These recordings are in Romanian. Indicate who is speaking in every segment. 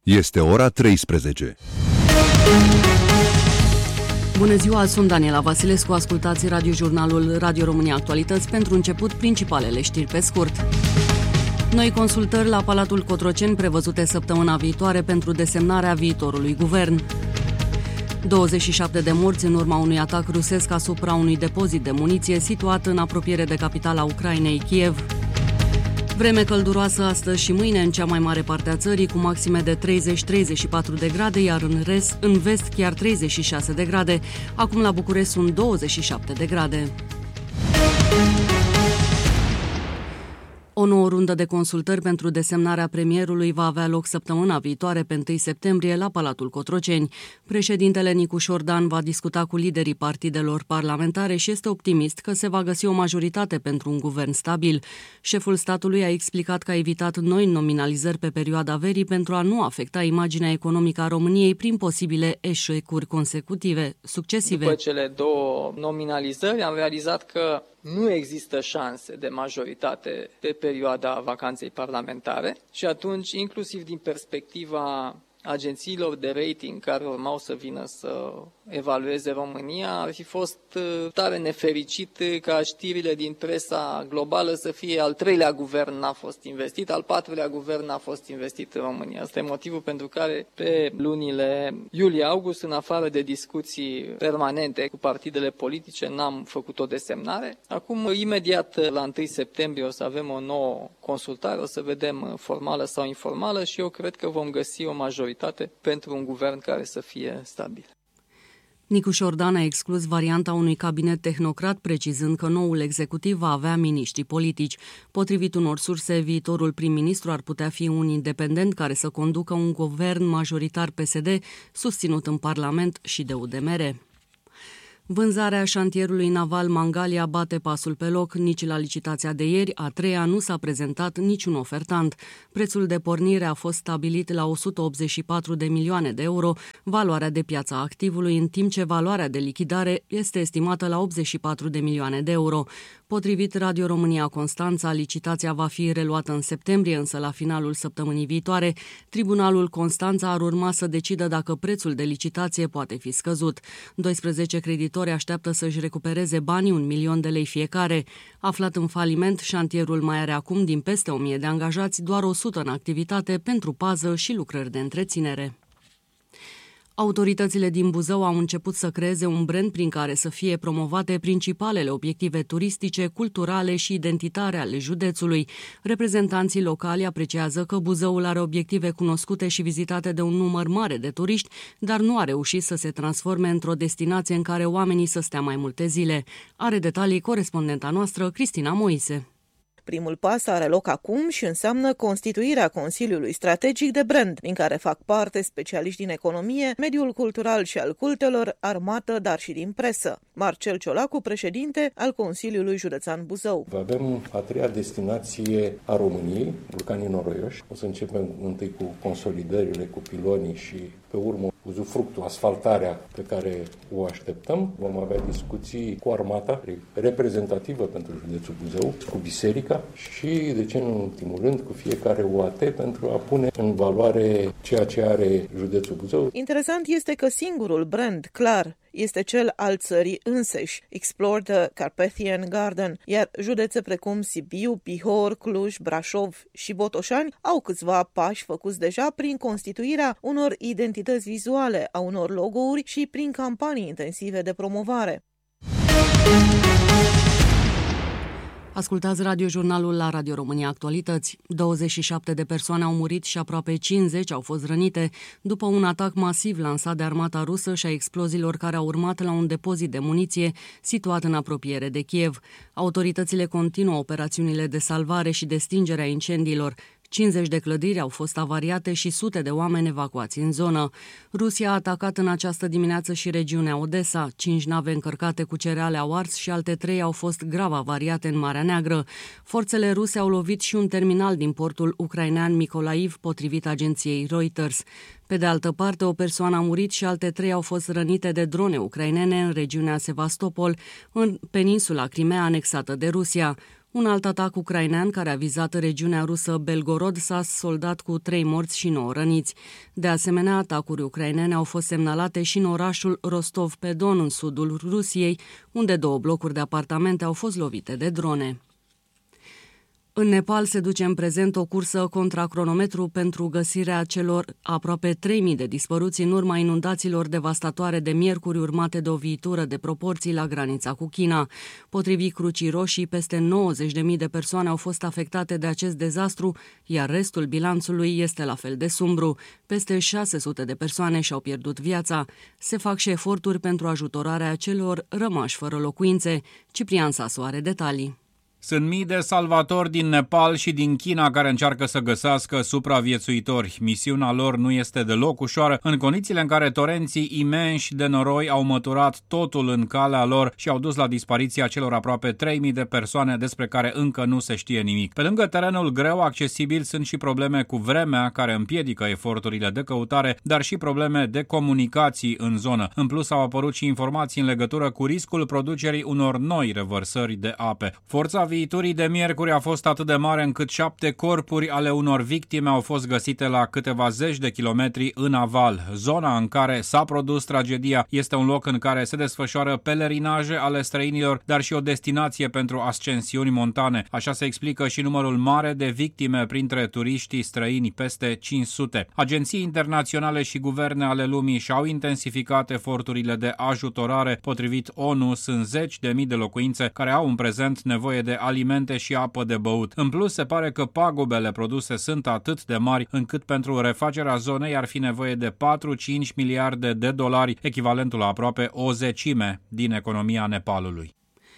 Speaker 1: Este ora 13.
Speaker 2: Bună ziua, sunt Daniela Vasilescu, ascultați radiojurnalul Radio România Actualități. Pentru început, principalele știri pe scurt. Noi consultări la Palatul Cotroceni prevăzute săptămâna viitoare pentru desemnarea viitorului guvern. 27 de morți în urma unui atac rusesc asupra unui depozit de muniție situat în apropiere de capitala Ucrainei, Kiev. Vreme călduroasă astăzi și mâine în cea mai mare parte a țării, cu maxime de 30-34 de grade, iar în vest chiar 36 de grade. Acum la București sunt 27 de grade. O nouă rundă de consultări pentru desemnarea premierului va avea loc săptămâna viitoare, pe 1 septembrie, la Palatul Cotroceni. Președintele Nicu Șordan va discuta cu liderii partidelor parlamentare și este optimist că se va găsi o majoritate pentru un guvern stabil. Șeful statului a explicat că a evitat noi nominalizări pe perioada verii pentru a nu afecta imaginea economică a României prin posibile eșecuri succesive.
Speaker 3: După cele două nominalizări am realizat că nu există șanse de majoritate pe perioada vacanței parlamentare și atunci, inclusiv din perspectiva agențiilor de rating care urmau să vină să evalueze România, ar fi fost tare nefericit ca știrile din presa globală să fie al treilea guvern n-a fost investit, al patrulea guvern n-a fost investit în România. Asta e motivul pentru care pe lunile iulie-august, în afară de discuții permanente cu partidele politice, n-am făcut o desemnare. Acum, imediat la 1 septembrie o să avem o nouă consultare, o să vedem formală sau informală și eu cred că vom găsi o majoritate pentru un guvern care să fie stabil.
Speaker 2: Nicu Șordan a exclus varianta unui cabinet tehnocrat, precizând că noul executiv va avea miniștri politici. Potrivit unor surse, viitorul prim-ministru ar putea fi un independent care să conducă un guvern majoritar PSD, susținut în Parlament și de UDMR. Vânzarea șantierului naval Mangalia bate pasul pe loc. Nici la licitația de ieri, a treia, nu s-a prezentat niciun ofertant. Prețul de pornire a fost stabilit la 184 de milioane de euro, valoarea de piață a activului, în timp ce valoarea de lichidare este estimată la 84 de milioane de euro. Potrivit Radio România Constanța, licitația va fi reluată în septembrie, însă la finalul săptămânii viitoare, Tribunalul Constanța ar urma să decidă dacă prețul de licitație poate fi scăzut. 12 creditori așteaptă să-și recupereze banii, 1 milion de lei fiecare. Aflat în faliment, șantierul mai are acum, din peste 1000 de angajați, doar 100 în activitate pentru pază și lucrări de întreținere. Autoritățile din Buzău au început să creeze un brand prin care să fie promovate principalele obiective turistice, culturale și identitare ale județului. Reprezentanții locali apreciază că Buzăul are obiective cunoscute și vizitate de un număr mare de turiști, dar nu a reușit să se transforme într-o destinație în care oamenii să stea mai multe zile. Are detalii corespondenta noastră, Cristina Moise.
Speaker 4: Primul pas are loc acum și înseamnă constituirea Consiliului Strategic de Brand, din care fac parte specialiști din economie, mediul cultural și al cultelor, armată, dar și din presă. Marcel Ciolacu, președinte al Consiliului Județean Buzău.
Speaker 5: Avem a treia destinație a României, Vulcanii Noroioși. O să începem întâi cu consolidările, cu pilonii și pe urmă uzufructul, asfaltarea pe care o așteptăm. Vom avea discuții cu armata reprezentativă pentru județul Buzău, cu biserica și, de ce nu în ultimul rând, cu fiecare UAT pentru a pune în valoare ceea ce are județul Buzău.
Speaker 4: Interesant este că singurul brand clar este cel al țării înseși, Explore the Carpathian Garden, iar județe precum Sibiu, Bihor, Cluj, Brașov și Botoșani au câțiva pași făcuți deja prin constituirea unor identități vizuale, a unor logo-uri și prin campanii intensive de promovare.
Speaker 2: Ascultați radiojurnalul la Radio România Actualități. 27 de persoane au murit și aproape 50 au fost rănite după un atac masiv lansat de armata rusă și a exploziilor care au urmat la un depozit de muniție situat în apropiere de Kiev. Autoritățile continuă operațiunile de salvare și de stingere a incendiilor. 50 de clădiri au fost avariate și sute de oameni evacuați în zonă. Rusia a atacat în această dimineață și regiunea Odessa. 5 nave încărcate cu cereale au ars și alte 3 au fost grav avariate în Marea Neagră. Forțele ruse au lovit și un terminal din portul ucrainean Mykolaiv, potrivit agenției Reuters. Pe de altă parte, o persoană a murit și alte 3 au fost rănite de drone ucrainene în regiunea Sevastopol, în peninsula Crimea anexată de Rusia. Un alt atac ucrainean care a vizat regiunea rusă Belgorod s-a soldat cu 3 morți și 9 răniți. De asemenea, atacuri ucrainene au fost semnalate și în orașul Rostov-pe-Don, în sudul Rusiei, unde 2 blocuri de apartamente au fost lovite de drone. În Nepal se duce în prezent o cursă contra cronometru pentru găsirea celor aproape 3.000 de dispăruți în urma inundațiilor devastatoare de miercuri, urmate de o viitură de proporții la granița cu China. Potrivit Crucii Roșii, peste 90.000 de persoane au fost afectate de acest dezastru, iar restul bilanțului este la fel de sumbru. Peste 600 de persoane și-au pierdut viața. Se fac și eforturi pentru ajutorarea celor rămași fără locuințe. Ciprian Sasu are detalii.
Speaker 6: Sunt mii de salvatori din Nepal și din China care încearcă să găsească supraviețuitori. Misiunea lor nu este deloc ușoară, în condițiile în care torenții imensi de noroi au măturat totul în calea lor și au dus la dispariția celor aproape 3.000 de persoane despre care încă nu se știe nimic. Pe lângă terenul greu accesibil, sunt și probleme cu vremea care împiedică eforturile de căutare, dar și probleme de comunicații în zonă. În plus, au apărut și informații în legătură cu riscul producerii unor noi revărsări de ape. Forța viiturii de miercuri a fost atât de mare încât 7 corpuri ale unor victime au fost găsite la câteva zeci de kilometri în aval. Zona în care s-a produs tragedia este un loc în care se desfășoară pelerinaje ale străinilor, dar și o destinație pentru ascensiuni montane. Așa se explică și numărul mare de victime printre turiștii străini, peste 500. Agenții internaționale și guverne ale lumii și-au intensificat eforturile de ajutorare. Potrivit ONU, sunt 10.000 de locuințe care au în prezent nevoie de alimente și apă de băut. În plus, se pare că pagubele produse sunt atât de mari încât pentru refacerea zonei ar fi nevoie de 4-5 miliarde de dolari, echivalentul la aproape o zecime din economia Nepalului.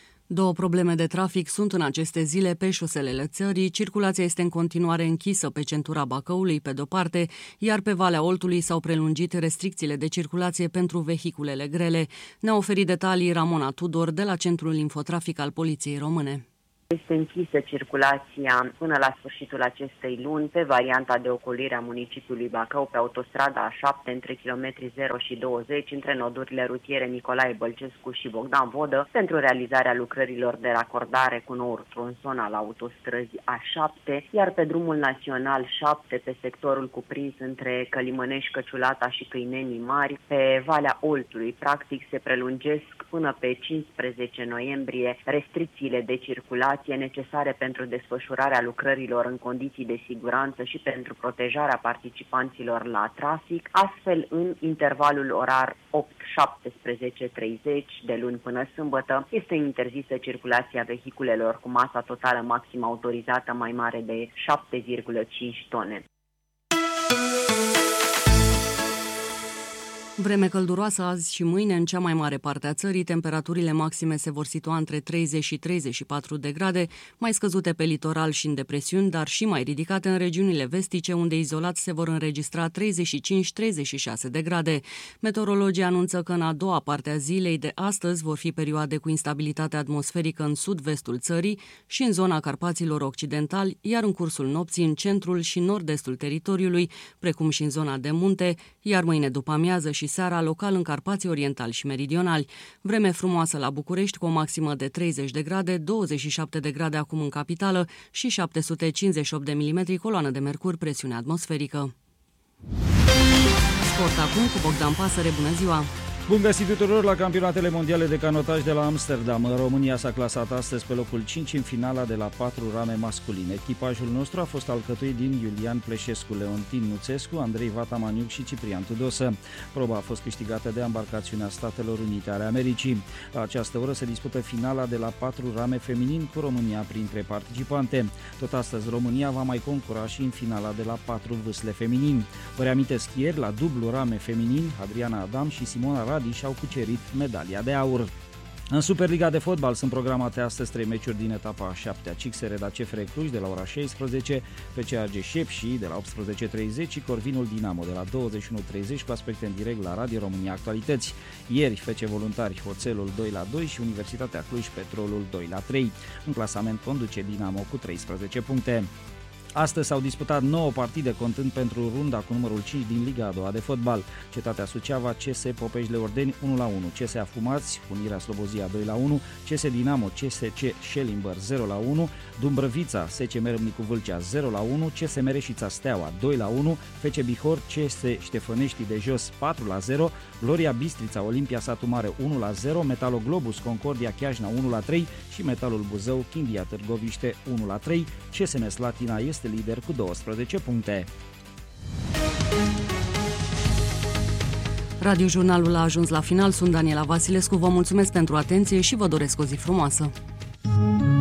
Speaker 2: 2 probleme de trafic sunt în aceste zile pe șoselele țării. Circulația este în continuare închisă pe centura Bacăului, pe de-o parte, iar pe Valea Oltului s-au prelungit restricțiile de circulație pentru vehiculele grele. Ne-a oferit detalii Ramona Tudor de la Centrul Infotrafic al Poliției Române.
Speaker 7: Este închisă circulația până la sfârșitul acestei luni pe varianta de ocolire a municipiului Bacău pe autostrada A7 între kilometri 0 și 20 între nodurile rutiere Nicolae Bălcescu și Bogdan Vodă pentru realizarea lucrărilor de racordare cu noul tronson al autostrăzii A7, iar pe drumul național 7 pe sectorul cuprins între Călimănești, Căciulata și Câinenii Mari pe Valea Oltului. Practic se prelungesc până pe 15 noiembrie restricțiile de circulație necesare pentru desfășurarea lucrărilor în condiții de siguranță și pentru protejarea participanților la trafic. Astfel, în intervalul orar 8-17:30 de luni până sâmbătă, este interzisă circulația vehiculelor cu masa totală maximă autorizată mai mare de 7,5 tone.
Speaker 2: Vreme călduroasă azi și mâine în cea mai mare parte a țării, temperaturile maxime se vor situa între 30 și 34 de grade, mai scăzute pe litoral și în depresiuni, dar și mai ridicate în regiunile vestice, unde izolat se vor înregistra 35-36 de grade. Meteorologii anunță că în a doua parte a zilei de astăzi vor fi perioade cu instabilitate atmosferică în sud-vestul țării și în zona Carpaților Occidentali, iar în cursul nopții în centrul și nord-estul teritoriului, precum și în zona de munte, iar mâine după amiază și seara local în Carpații Orientali și Meridionali. Vreme frumoasă la București cu o maximă de 30 de grade, 27 de grade acum în capitală și 758 de milimetri coloană de mercur presiune atmosferică. Sport acum cu Bogdan Pasăre, bună ziua!
Speaker 8: Bun găsit tuturor la campionatele mondiale de canotaj de la Amsterdam. România s-a clasat astăzi pe locul 5 în finala de la 4 rame masculine. Echipajul nostru a fost alcătuit din Iulian Pleșescu, Leontin Nuțescu, Andrei Vatamaniuc și Ciprian Tudosă. Proba a fost câștigată de embarcațiunea Statelor Unite ale Americii. La această oră se dispută finala de la 4 rame feminin cu România printre participante. Tot astăzi România va mai concura și în finala de la 4 vâsle feminin. Vă reamintesc ieri la dublu rame feminin, Adriana Adam și Simona Radi și-au cucerit medalia de aur. În Superliga de fotbal sunt programate astăzi 3 meciuri din etapa a 7-a. CIX Reda CFR Cluj de la ora 16, PCAG Șepși de la 18:30 și Corvinul Dinamo de la 21:30 cu aspecte în direct la Radio România Actualități. Ieri FC Voluntari Oțelul 2-2 și Universitatea Cluj Petrolul 2-3. În clasament conduce Dinamo cu 13 puncte. Astăzi s-au disputat 9 partide contând pentru runda cu numărul 5 din Liga a doua de fotbal. Cetatea Suceava, CS Popești-Leordeni 1-1, CS Afumați, Unirea Slobozia 2-1, CS Dinamo, CSC Schellimber 0-1, Dumbrăvița, SC Râmnicu Vâlcea 0-1, CS Mereșița Steaua 2-1, FC Bihor, CS Ștefănești de Jos 4-0, Gloria Bistrița, Olimpia Satu Mare 1-0, Metaloglobus Concordia Chiajna 1-3 și Metalul Buzău Chindia Târgoviște 1-3. CSM Slatina este lider cu 12 puncte.
Speaker 2: Radiojurnalul a ajuns la final. Sunt Daniela Vasilescu. Vă mulțumesc pentru atenție și vă doresc o zi frumoasă.